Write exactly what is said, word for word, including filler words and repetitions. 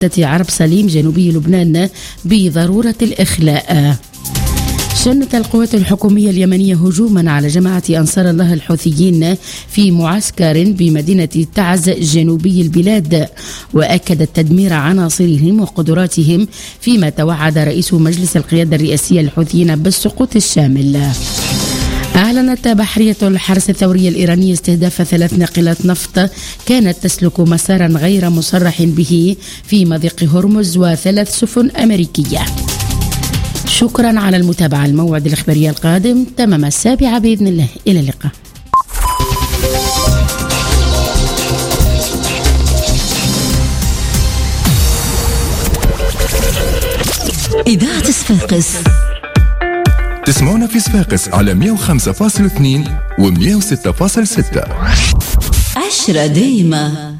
عرب سليم جنوبي لبنان بضرورة الإخلاء. شنت القوات الحكومية اليمنية هجوما على جماعة أنصار الله الحوثيين في معسكر بمدينة تعز جنوبي البلاد، وأكدت تدمير عناصرهم وقدراتهم، فيما توعد رئيس مجلس القيادة الرئاسية للحوثيين بالسقوط الشامل. أعلنت بحرية الحرس الثوري الإيراني استهداف ثلاث ناقلات نفط كانت تسلك مسارا غير مصرح به في مضيق هرمز وثلاث سفن أمريكية. شكرا على المتابعة. الموعد الإخباري القادم تمام السابعة بإذن الله. إلى اللقاء. إذاعة صفاقس تسمعونا في صفاقس على مية وخمسة فاصلة اثنين و مية وستة فاصلة ستة. عشرة دايمة.